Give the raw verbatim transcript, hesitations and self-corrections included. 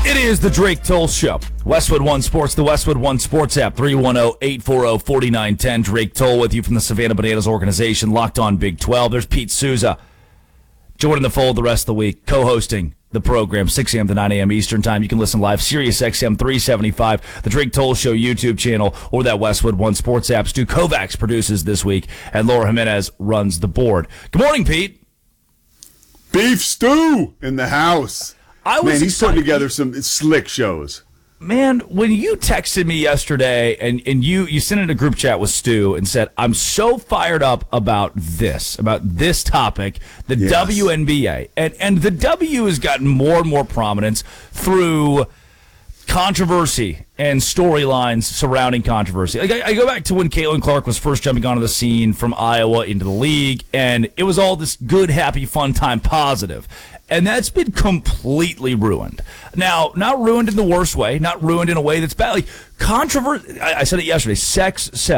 It is the Drake Toll Show. Westwood One Sports, the Westwood One Sports app, three one zero, eight four zero, four nine one zero. Drake Toll with you from the Savannah Bananas organization, Locked On Big twelve. There's Pete Souza, joining the fold the rest of the week, co-hosting the program, six a.m. to nine a.m. Eastern Time. You can listen live, Sirius X M three seventy-five, the Drake Toll Show YouTube channel, or that Westwood One Sports app. Stu Kovacs produces this week, and Laura Jimenez runs the board. Good morning, Pete. Beef stew in the house. I was Man, he's excited. putting together some slick shows. Man, when you texted me yesterday and, and you, you sent in a group chat with Stu and said, I'm so fired up about this, about this topic, the Yes. W N B A. And, and the W has gotten more and more prominence through controversy and storylines surrounding controversy. Like I, I go back to when Caitlin Clark was first jumping onto the scene from Iowa into the league, and it was all this good, happy, fun time, positive. And that's been completely ruined. Now, not ruined in the worst way, not ruined in a way that's bad. Like, controversy, I, I said it yesterday, sex sells.